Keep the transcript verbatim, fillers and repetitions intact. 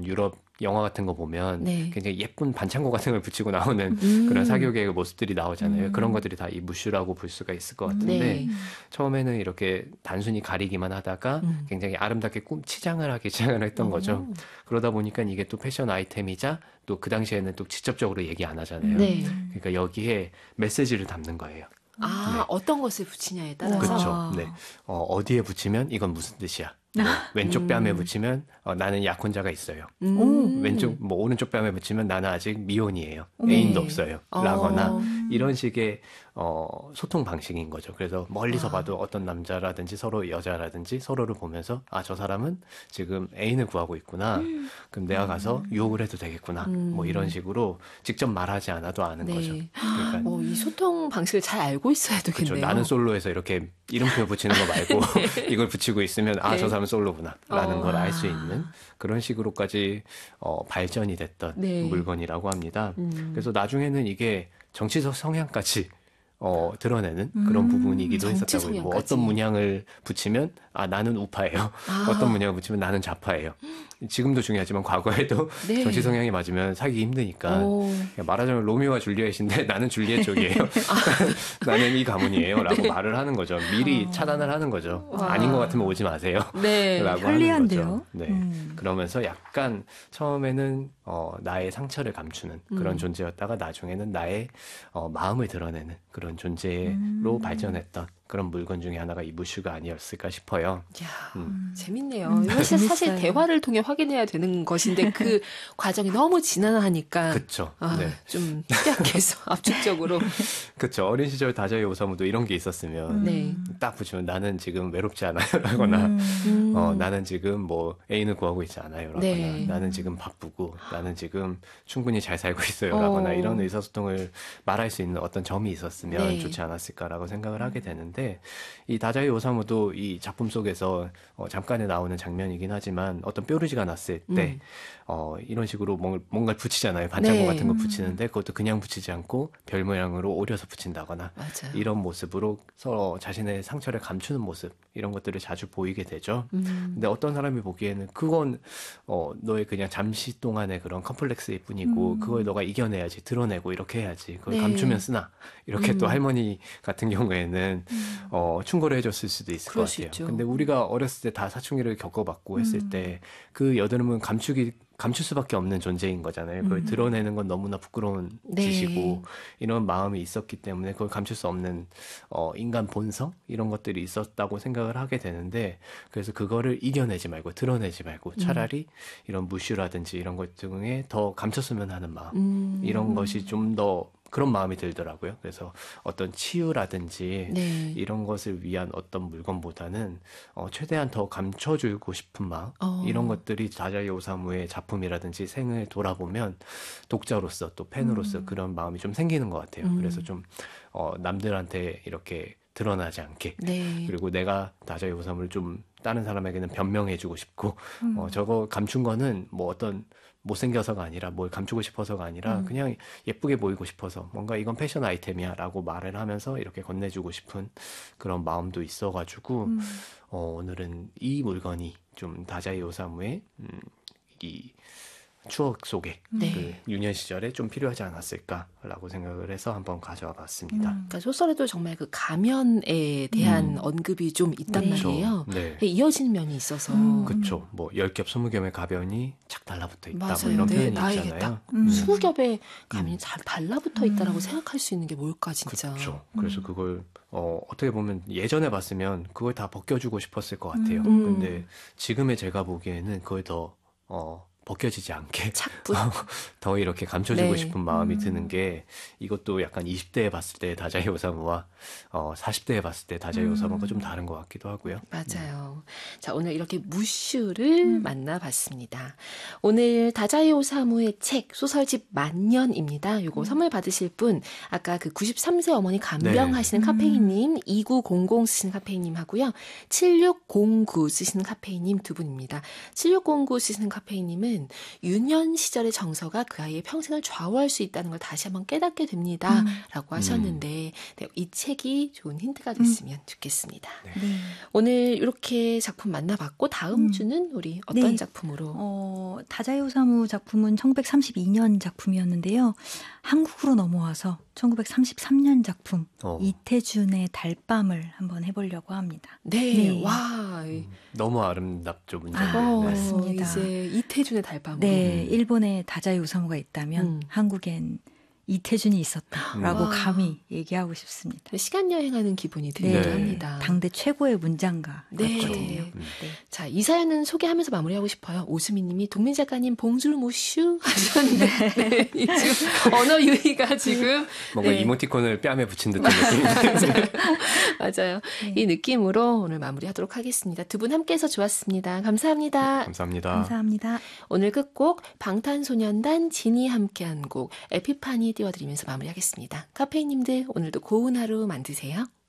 어떤 유럽 영화 같은 거 보면 네. 굉장히 예쁜 반창고 같은 걸 붙이고 나오는 음. 그런 사교계의 모습들이 나오잖아요. 음. 그런 것들이 다 이 무슈라고 볼 수가 있을 것 같은데 네. 처음에는 이렇게 단순히 가리기만 하다가 음. 굉장히 아름답게 꿈 치장을 하기 시작을 했던 오. 거죠. 그러다 보니까 이게 또 패션 아이템이자 또 그 당시에는 또 직접적으로 얘기 안 하잖아요. 네. 그러니까 여기에 메시지를 담는 거예요. 아, 네. 어떤 것을 붙이냐에 따라서. 그렇죠. 네. 어, 어디에 붙이면 이건 무슨 뜻이야. 뭐, 왼쪽 뺨에 음. 붙이면 어, 나는 약혼자가 있어요. 음. 왼쪽 뭐 오른쪽 뺨에 붙이면 나는 아직 미혼이에요. 네. 애인도 없어요. 라거나 어. 이런 식의 어, 소통 방식인 거죠. 그래서 멀리서 와. 봐도 어떤 남자라든지 서로 여자라든지 서로를 보면서 아, 저 사람은 지금 애인을 구하고 있구나. 음. 그럼 내가 가서 유혹을 해도 되겠구나. 음. 뭐 이런 식으로 직접 말하지 않아도 아는 네. 거죠. 그러니까 어, 이 소통 방식을 잘 알고 있어야 되겠네요. 그렇죠. 나는 솔로에서 이렇게 이름표 붙이는 거 말고 이걸 붙이고 있으면 아, 네. 저 사람은 솔로구나 라는 어. 걸 알 수 있는 그런 식으로까지 어, 발전이 됐던 네. 물건이라고 합니다. 음. 그래서 나중에는 이게 정치적 성향까지 어, 드러내는 그런 음, 부분이기도 정치 했었다고요. 뭐 성향까지. 어떤 문양을 붙이면 아 나는 우파예요. 아. 어떤 문양을 붙이면 나는 좌파예요. 지금도 중요하지만 과거에도 네. 정치 성향이 맞으면 사기 힘드니까 오. 말하자면 로미오와 줄리엣인데 나는 줄리엣 쪽이에요. 아. 나는 이 가문이에요. 라고 네. 말을 하는 거죠. 미리 어. 차단을 하는 거죠. 와. 아닌 것 같으면 오지 마세요. 네. 라고 편리한데요. 하는 거죠. 네. 음. 그러면서 약간 처음에는 어, 나의 상처를 감추는 그런 음. 존재였다가 나중에는 나의 어, 마음을 드러내는 그런 존재로 음. 발전했던 그런 물건 중에 하나가 이 무슈가 아니었을까 싶어요. 야, 음. 재밌네요. 음, 이거 사실, 사실 재밌어요. 대화를 통해 확인해야 되는 것인데 그 과정이 너무 지난하니까 그쵸. 아, 네. 좀 특이하게서 압축적으로. 그쵸. 어린 시절 다자이 오사무도 이런 게 있었으면 네. 딱 붙이면 나는 지금 외롭지 않아요. 라거나 음. 음. 어, 나는 지금 뭐 애인을 구하고 있지 않아요. 라거나 네. 나는 지금 바쁘고 나는 지금 충분히 잘 살고 있어요. 어. 라거나 이런 의사소통을 말할 수 있는 어떤 점이 있었으면 네. 좋지 않았을까라고 생각을 하게 되는데 이 다자이 오사무도 이 작품 속에서 어, 잠깐에 나오는 장면이긴 하지만 어떤 뾰루지가 났을 때 음. 어, 이런 식으로 뭔, 뭔가를 붙이잖아요. 반창고 네. 같은 거 붙이는데 그것도 그냥 붙이지 않고 별 모양으로 오려서 붙인다거나 맞아요. 이런 모습으로 서로 자신의 상처를 감추는 모습 이런 것들을 자주 보이게 되죠. 음. 근데 어떤 사람이 보기에는 그건 어, 너의 그냥 잠시 동안의 그런 컴플렉스일 뿐이고 음. 그걸 너가 이겨내야지 드러내고 이렇게 해야지 그걸 네. 감추면 쓰나 이렇게 음. 또 할머니 같은 경우에는 음. 어, 충고를 해줬을 수도 있을 그럴 것 수 같아요. 있죠. 근데 우리가 어렸을 때 다 사춘기를 겪어봤고 했을 음. 때 그 여드름은 감추기 감출 수밖에 없는 존재인 거잖아요. 그걸 음. 드러내는 건 너무나 부끄러운 네. 짓이고 이런 마음이 있었기 때문에 그걸 감출 수 없는 어, 인간 본성 이런 것들이 있었다고 생각을 하게 되는데 그래서 그거를 이겨내지 말고 드러내지 말고 차라리 이런 무슈라든지 이런 것 등에 더 감췄으면 하는 마음 음. 이런 것이 좀 더 그런 마음이 들더라고요. 그래서 어떤 치유라든지 네. 이런 것을 위한 어떤 물건보다는 어, 최대한 더 감춰주고 싶은 마음 어. 이런 것들이 다자이 오사무의 작품이라든지 생을 돌아보면 독자로서 또 팬으로서 음. 그런 마음이 좀 생기는 것 같아요. 음. 그래서 좀 어, 남들한테 이렇게 드러나지 않게 네. 그리고 내가 다자이 오사무를 좀 다른 사람에게는 변명해주고 싶고 음. 어, 저거 감춘 거는 뭐 어떤 못생겨서가 아니라 뭘 감추고 싶어서가 아니라 음. 그냥 예쁘게 보이고 싶어서 뭔가 이건 패션 아이템이야 라고 말을 하면서 이렇게 건네주고 싶은 그런 마음도 있어가지고 음. 어, 오늘은 이 물건이 좀 다자이 오사무의 음, 이 추억 속에 네. 그 유년 시절에 좀 필요하지 않았을까라고 생각을 해서 한번 가져와 봤습니다. 음. 그러니까 소설에도 정말 그 가면에 대한 음. 언급이 좀 있단 그쵸. 말이에요. 네. 이어지는 면이 있어서. 음. 그쵸. 뭐, 열 겹, 스무 겹의 가변이 착 달라붙어 있다. 맞아요. 뭐 이런 네, 표현이 나에게 있잖아요. 딱 음. 스무 겹의 가면이 음. 잘 달라붙어 있다라고 음. 생각할 수 있는 게 뭘까 진짜. 그렇죠. 그래서 그걸 어, 어떻게 보면 예전에 봤으면 그걸 다 벗겨주고 싶었을 것 같아요. 음. 근데 지금의 제가 보기에는 그걸 더 어, 벗겨지지 않게 착붙. 더 이렇게 감춰주고 네. 싶은 마음이 음. 드는 게 이것도 약간 이십 대에 봤을 때 다자이 오사무와 어, 사십 대에 봤을 때 다자이 음. 오사무가 좀 다른 것 같기도 하고요. 맞아요. 자, 오늘 이렇게 무슈를 음. 만나봤습니다. 오늘 다자이 오사무의 책 소설집 만년입니다. 요거 음. 선물 받으실 분 아까 그 구십삼 세 어머니 간병 네. 하시는 음. 카페인님, 이구공공 쓰시는 카페인님 하고요. 칠육공구 쓰시는 카페인님 두 분입니다. 칠육공구 쓰시는 카페인님은 보면은 유년 시절의 정서가 그 아이의 평생을 좌우할 수 있다는 걸 다시 한번 깨닫게 됩니다. 음. 라고 하셨는데 네, 이 책이 좋은 힌트가 됐으면 좋겠습니다. 네. 오늘 이렇게 작품 만나봤고 다음 음. 주는 우리 어떤 네. 작품으로? 어, 다자이 오사무 작품은 천구백삼십이 년 작품이었는데요. 한국으로 넘어와서 천구백삼십삼 년 작품 어. 이태준의 달밤을 한번 해보려고 합니다. 네, 네. 와, 음, 너무 아름답죠, 문장이. 아, 어, 네. 맞습니다. 이제 이태준의 달밤으로. 네, 음. 일본에 다자이 오사무가 있다면 음. 한국엔 이태준이 있었다라고 와. 감히 얘기하고 싶습니다. 시간 여행하는 기분이 들기도 네. 합니다. 당대 최고의 문장가 네. 같거든요. 음. 네. 자, 이 사연은 소개하면서 마무리하고 싶어요. 오수미 님이 동민 작가님 봉줄 모슈 하셨는데 네, 이 지금 언어 유희가 지금 뭔가 네. 이모티콘을 뺨에 붙인 듯한 느낌이 맞아요. 네. 이 느낌으로 오늘 마무리하도록 하겠습니다. 두 분 함께해서 좋았습니다. 감사합니다. 감사합니다. 감사합니다. 오늘 끝곡 방탄소년단 진이 함께한 곡 에피파니 띄워드리면서 마무리하겠습니다. 카페인님들 오늘도 고운 하루 만드세요.